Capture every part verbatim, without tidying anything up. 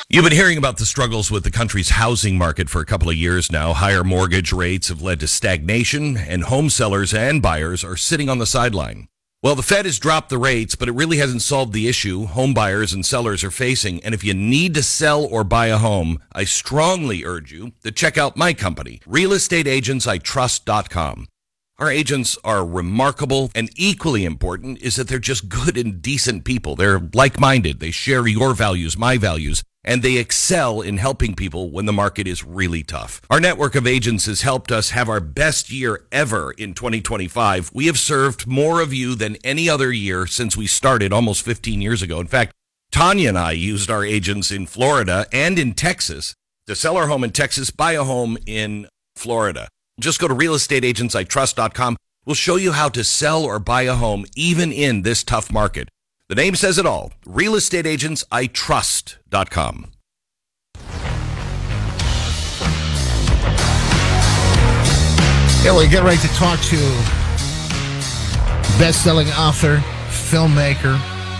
You've been hearing about the struggles with the country's housing market for a couple of years now. Higher mortgage rates have led to stagnation, and home sellers and buyers are sitting on the sideline. Well, the Fed has dropped the rates, but it really hasn't solved the issue home buyers and sellers are facing. And if you need to sell or buy a home, I strongly urge you to check out my company, real estate agents I trust dot com. Our agents are remarkable, and equally important is that they're just good and decent people. They're like-minded. They share your values, my values, and they excel in helping people when the market is really tough. Our network of agents has helped us have our best year ever in twenty twenty-five. We have served more of you than any other year since we started almost fifteen years ago. In fact, Tanya and I used our agents in Florida and in Texas to sell our home in Texas, buy a home in Florida. Just go to real estate agents I trust dot com. We'll show you how to sell or buy a home even in this tough market. The name says it all. real estate agents I trust dot com. Yeah, we get ready to talk to best-selling author, filmmaker,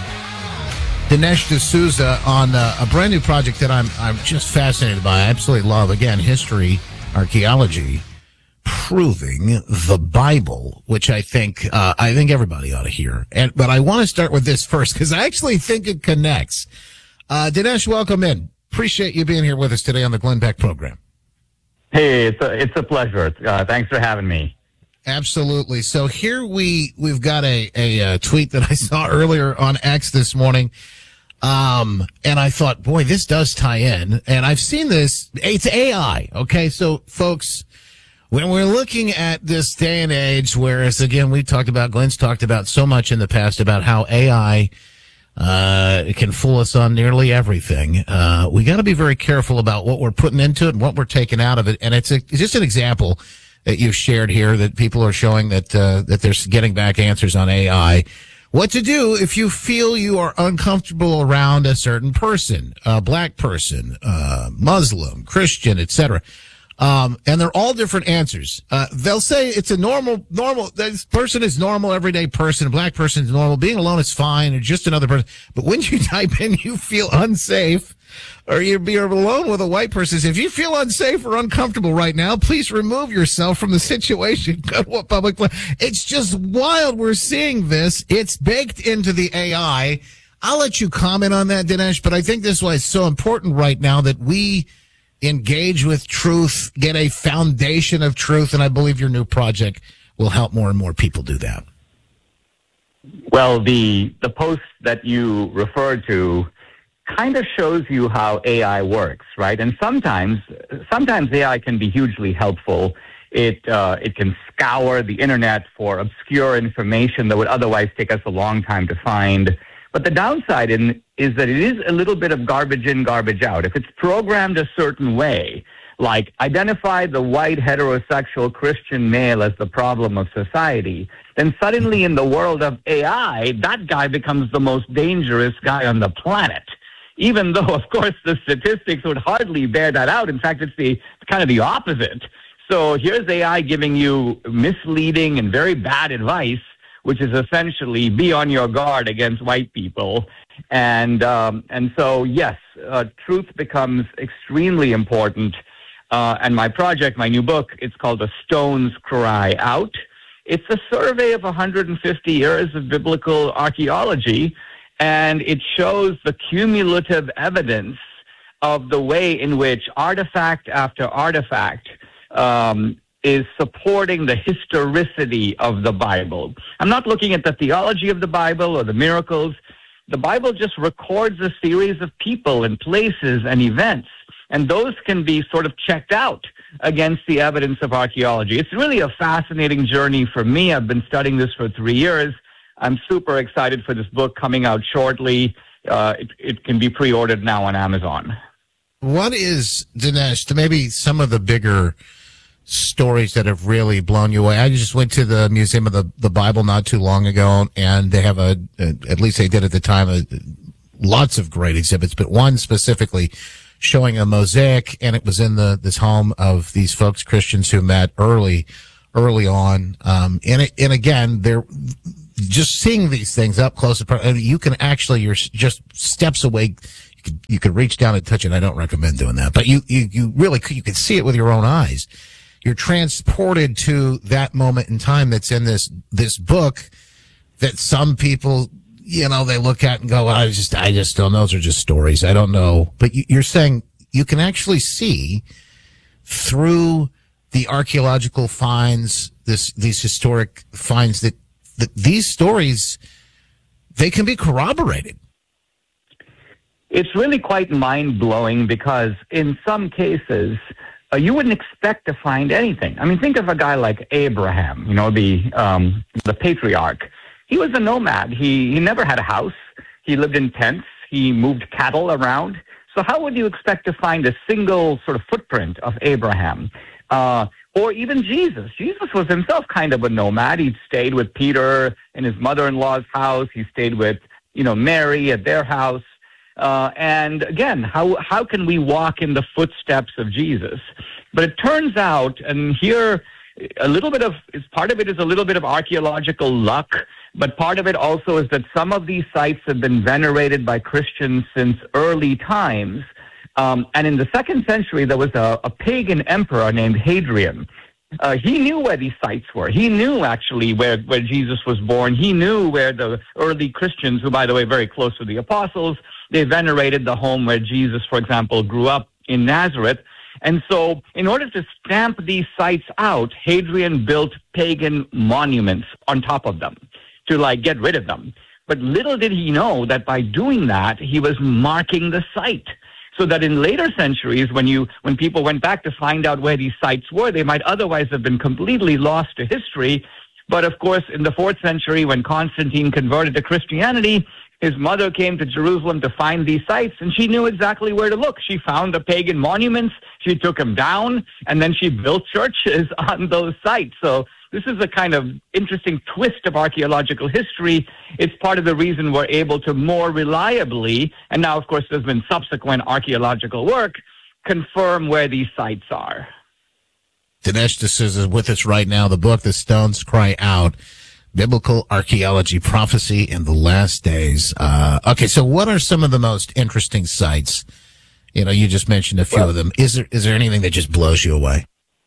Dinesh D'Souza on uh, a brand new project that I'm I'm just fascinated by. I absolutely love. Again, history, archaeology, proving the Bible, which I think uh, I think everybody ought to hear. And but I want to start with this first because I actually think it connects. Uh, Dinesh, welcome in. Appreciate you being here with us today on the Glenn Beck program. Hey, it's a, it's a pleasure. Uh, thanks for having me. Absolutely. So here we we've got a, a, a tweet that I saw earlier on X this morning. Um, and I thought, boy, this does tie in. And I've seen this. It's A I. Okay. So folks, when we're looking at this day and age, whereas again, we talked about, Glenn's talked about so much in the past about how A I, uh, can fool us on nearly everything. Uh, we got to be very careful about what we're putting into it and what we're taking out of it. And it's, a, it's just an example that you've shared here that people are showing that, uh, that they're getting back answers on A I. What to do if you feel you are uncomfortable around a certain person, a black person, uh, Muslim, Christian, et cetera. Um, and they're all different answers. Uh, they'll say it's a normal, normal, this person is normal, everyday person. A black person is normal. Being alone is fine. Or just another person. But when you type in, you feel unsafe, or you're, you're alone with a white person. If you feel unsafe or uncomfortable right now, please remove yourself from the situation. Go to a public place. It's just wild. We're seeing this. It's baked into the A I. I'll let you comment on that, Dinesh, but I think this is why it's so important right now that we engage with truth, get a foundation of truth, and I believe your new project will help more and more people do that. Well, the the post that you referred to kind of shows you how A I works, right? And sometimes, sometimes A I can be hugely helpful. It uh, it can scour the internet for obscure information that would otherwise take us a long time to find. But the downside in, is that it is a little bit of garbage in, garbage out. If it's programmed a certain way, like identify the white heterosexual Christian male as the problem of society, then suddenly in the world of A I, that guy becomes the most dangerous guy on the planet. Even though, of course, the statistics would hardly bear that out. In fact, it's the kind of the opposite. So here's A I giving you misleading and very bad advice, which is essentially be on your guard against white people. And um, and so, yes, uh, truth becomes extremely important. Uh, and my project, my new book, it's called The Stones Cry Out. It's a survey of one hundred fifty years of biblical archaeology, and it shows the cumulative evidence of the way in which artifact after artifact um, is supporting the historicity of the Bible. I'm not looking at the theology of the Bible or the miracles. The Bible just records a series of people and places and events, and those can be sort of checked out against the evidence of archaeology. It's really a fascinating journey for me. I've been studying this for three years. I'm super excited for this book coming out shortly. Uh, it, it can be pre-ordered now on Amazon. What is, Dinesh, to maybe some of the bigger stories that have really blown you away? I just went to the Museum of the, the Bible not too long ago, and they have a, a at least they did at the time, a, lots of great exhibits, but one specifically showing a mosaic, and it was in the this home of these folks, Christians who met early, early on. Um, and it, and again, they're just seeing these things up close. You can actually, you're just steps away. You could, you could reach down and touch it. I don't recommend doing that, but you, you, you really could, you could see it with your own eyes. You're transported to that moment in time that's in this, this book that some people, you know, they look at and go, well, I just, I just don't know. Those are just stories. I don't know. But you, you're saying you can actually see through the archaeological finds, this, these historic finds that, that these stories, they can be corroborated. It's really quite mind-blowing because in some cases, uh, you wouldn't expect to find anything. I mean, think of a guy like Abraham, you know, the um, the patriarch. He was a nomad. He, he never had a house. He lived in tents. He moved cattle around. So how would you expect to find a single sort of footprint of Abraham? Uh, or even Jesus. Jesus was himself kind of a nomad. He stayed with Peter in his mother-in-law's house. He stayed with, you know, Mary at their house. Uh, and again, how how can we walk in the footsteps of Jesus? But it turns out, and here a little bit of, part of it is a little bit of archaeological luck, but part of it also is that some of these sites have been venerated by Christians since early times. Um, and in the second century, there was a, a pagan emperor named Hadrian. Uh, he knew where these sites were. He knew actually where, where Jesus was born. He knew where the early Christians, who, by the way, very close to the apostles, they venerated the home where Jesus, for example, grew up in Nazareth. And so in order to stamp these sites out, Hadrian built pagan monuments on top of them to, like, get rid of them. But little did he know that by doing that, he was marking the site. So that in later centuries, when you when people went back to find out where these sites were, they might otherwise have been completely lost to history. But of course, in the fourth century, when Constantine converted to Christianity, his mother came to Jerusalem to find these sites, and she knew exactly where to look. She found the pagan monuments, she took them down, and then she built churches on those sites. So this is a kind of interesting twist of archaeological history. It's part of the reason we're able to more reliably, and now, of course, there's been subsequent archaeological work, confirm where these sites are. Dinesh D'Souza is with us right now. The book, The Stones Cry Out, Biblical Archaeology, Prophecy in the Last Days. Uh, okay, so what are some of the most interesting sites? You know, you just mentioned a few well, of them. Is there is there anything that just blows you away?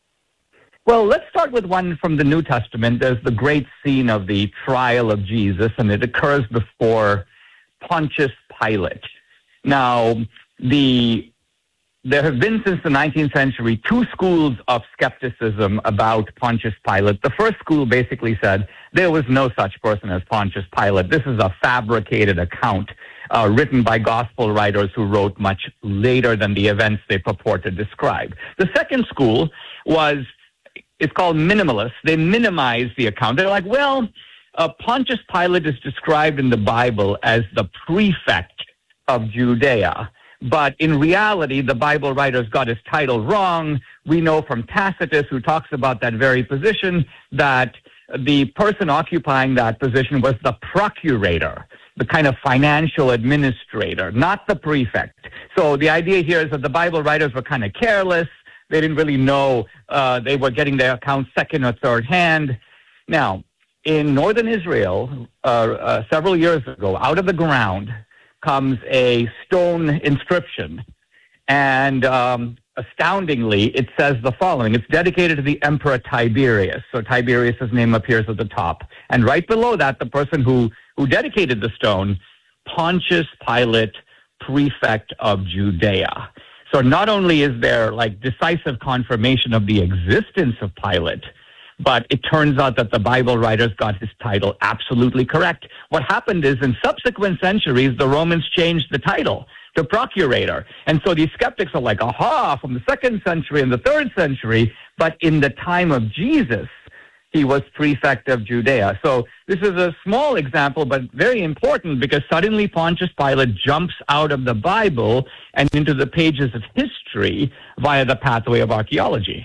Well, let's start with one from the New Testament. There's the great scene of the trial of Jesus, and it occurs before Pontius Pilate. Now, the there have been since the nineteenth century two schools of skepticism about Pontius Pilate. The first school basically said there was no such person as Pontius Pilate. This is a fabricated account uh, written by gospel writers who wrote much later than the events they purport to describe. The second school was, it's called minimalist. They minimize the account. They're like, well, uh, Pontius Pilate is described in the Bible as the prefect of Judea. But in reality, the Bible writers got his title wrong. We know from Tacitus, who talks about that very position, that the person occupying that position was the procurator, the kind of financial administrator, not the prefect. So the idea here is that the Bible writers were kind of careless. They didn't really know. Uh, they were getting their accounts second or third hand. Now, in northern Israel, uh, uh, several years ago, out of the ground comes a stone inscription. And um, astoundingly, it says the following. It's dedicated to the Emperor Tiberius. So Tiberius' name appears at the top. And right below that, the person who, who dedicated the stone, Pontius Pilate, prefect of Judea. So not only is there like decisive confirmation of the existence of Pilate, but it turns out that the Bible writers got his title absolutely correct. What happened is in subsequent centuries, the Romans changed the title to procurator. And so these skeptics are like, aha, from the second century and the third century, but in the time of Jesus, he was prefect of Judea. So this is a small example, but very important because suddenly Pontius Pilate jumps out of the Bible and into the pages of history via the pathway of archaeology.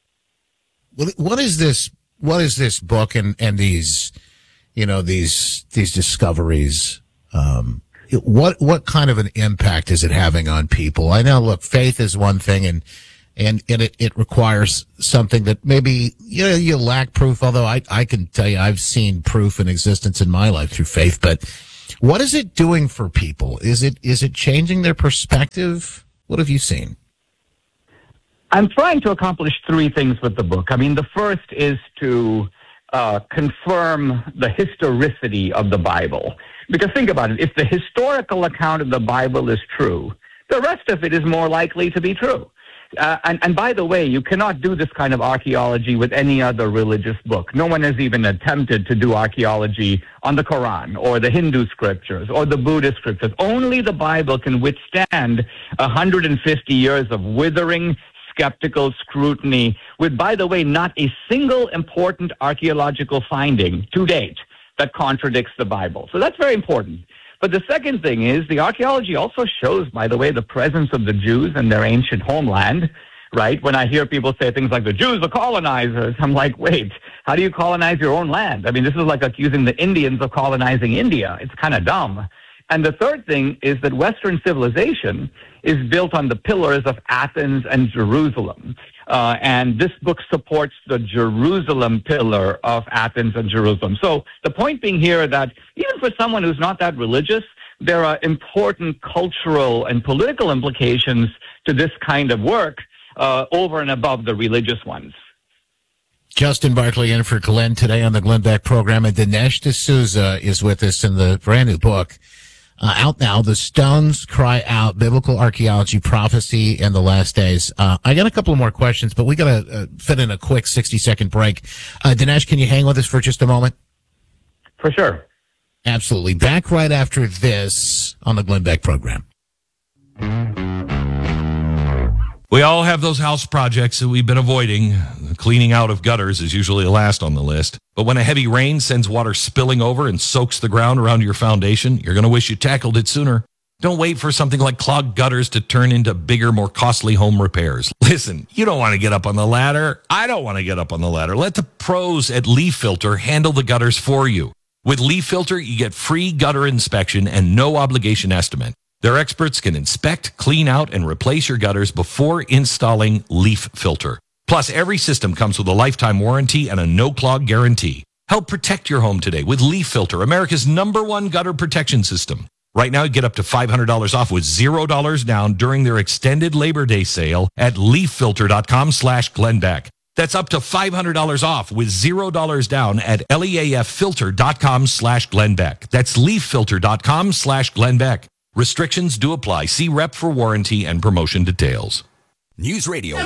What is this? What is this book and, and these, you know, these these discoveries? Um, what what kind of an impact is it having on people? I know, look, faith is one thing, and and, and it, it requires something that maybe you know you lack proof. Although I I can tell you I've seen proof in existence in my life through faith, but What is it doing for people? Is it is it changing their perspective? What have you seen? I'm trying to accomplish three things with the book. I mean, the first is to uh, confirm the historicity of the Bible. Because think about it, if the historical account of the Bible is true, the rest of it is more likely to be true. Uh, and, and by the way, you cannot do this kind of archaeology with any other religious book. No one has even attempted to do archaeology on the Quran or the Hindu scriptures or the Buddhist scriptures. Only the Bible can withstand one hundred fifty years of withering, skeptical scrutiny with, by the way, not a single important archaeological finding to date that contradicts the Bible. So that's very important. But the second thing is the archaeology also shows, by the way, the presence of the Jews in their ancient homeland, right? When I hear people say things like the Jews are colonizers, I'm like, wait, how do you colonize your own land? I mean, this is like accusing the Indians of colonizing India. It's kind of dumb. And the third thing is that Western civilization is built on the pillars of Athens and Jerusalem. Uh, and this book supports the Jerusalem pillar of Athens and Jerusalem. So the point being here that even for someone who's not that religious, there are important cultural and political implications to this kind of work uh, over and above the religious ones. Justin Barclay in for Glenn today on the Glenn Beck program, and Dinesh D'Souza is with us in the brand new book. Uh, out now, The Stones Cry Out, Biblical Archaeology, Prophecy, and the Last Days. Uh, I got a couple more questions, but we got to uh, fit in a quick sixty-second break. Uh, Dinesh, can you hang with us for just a moment? For sure. Absolutely. Back right after this on the Glenn Beck program. We all have those house projects that we've been avoiding. The cleaning out of gutters is usually last on the list. But when a heavy rain sends water spilling over and soaks the ground around your foundation, you're going to wish you tackled it sooner. Don't wait for something like clogged gutters to turn into bigger, more costly home repairs. Listen, you don't want to get up on the ladder. I don't want to get up on the ladder. Let the pros at Leaf Filter handle the gutters for you. With Leaf Filter, you get free gutter inspection and no obligation estimate. Their experts can inspect, clean out, and replace your gutters before installing Leaf Filter. Plus, every system comes with a lifetime warranty and a no-clog guarantee. Help protect your home today with Leaf Filter, America's number one gutter protection system. Right now, get up to five hundred dollars off with zero dollars down during their extended Labor Day sale at leaffilter.com slash Glenbeck. That's up to five hundred dollars off with zero dollars down at leaffilter.com slash Glenbeck. That's leaffilter.com slash Glenbeck. Restrictions do apply. See rep for warranty and promotion details. News Radio